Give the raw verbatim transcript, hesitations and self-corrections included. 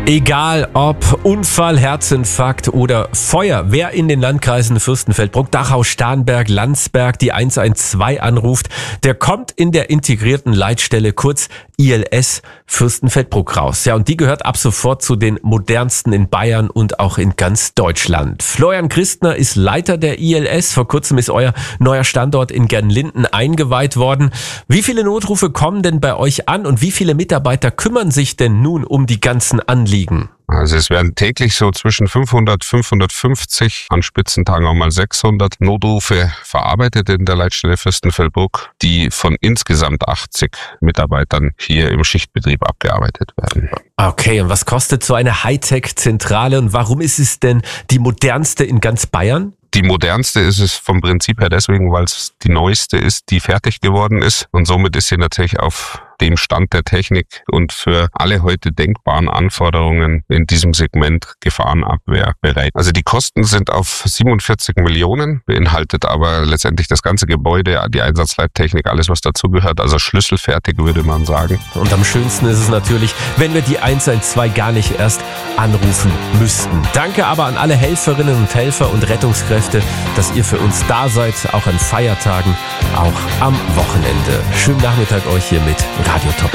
Egal ob Unfall, Herzinfarkt oder Feuer, wer in den Landkreisen Fürstenfeldbruck, Dachau, Starnberg, Landsberg die eins eins zwei anruft, der kommt in der integrierten Leitstelle, kurz I L S Fürstenfeldbruck raus. Ja, und die gehört ab sofort zu den modernsten in Bayern und auch in ganz Deutschland. Florian Christner ist Leiter der I L S. Vor kurzem ist euer neuer Standort in Gernlinden eingeweiht worden. Wie viele Notrufe kommen denn bei euch an und wie viele Mitarbeiter kümmern sich denn nun um die ganzen Anliegen? Also es werden täglich so zwischen fünfhundert, fünfhundertfünfzig, an Spitzentagen auch mal sechshundert Notrufe verarbeitet in der Leitstelle Fürstenfeldbruck, die von insgesamt achtzig Mitarbeitern hier im Schichtbetrieb abgearbeitet werden. Okay, und was kostet so eine Hightech-Zentrale und warum ist es denn die modernste in ganz Bayern? Die modernste ist es vom Prinzip her deswegen, weil es die neueste ist, die fertig geworden ist. Und somit ist sie natürlich auf dem Stand der Technik und für alle heute denkbaren Anforderungen in diesem Segment Gefahrenabwehr bereit. Also die Kosten sind auf siebenundvierzig Millionen, beinhaltet aber letztendlich das ganze Gebäude, die Einsatzleittechnik, alles was dazugehört, also schlüsselfertig würde man sagen. Und am schönsten ist es natürlich, wenn wir die eins eins zwei gar nicht erst anrufen müssten. Danke aber an alle Helferinnen und Helfer und Rettungskräfte, dass ihr für uns da seid, auch an Feiertagen, auch am Wochenende. Schönen Nachmittag euch hier mit Radio Top.